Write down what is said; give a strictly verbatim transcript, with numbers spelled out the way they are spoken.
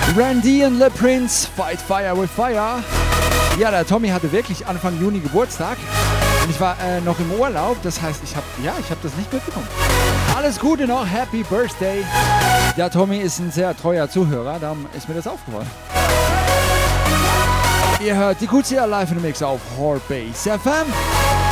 Randy und Le Prince, Fight Fire with Fire. Ja, der Tommy hatte wirklich Anfang Juni Geburtstag und ich war äh, noch im Urlaub, das heißt, ich habe ja, ich habe das nicht mitbekommen. Alles Gute noch, Happy Birthday. Ja, Tommy ist ein sehr treuer Zuhörer, darum ist mir das aufgefallen. Ihr hört die Q C R live in the Mix auf Hard Bass F M.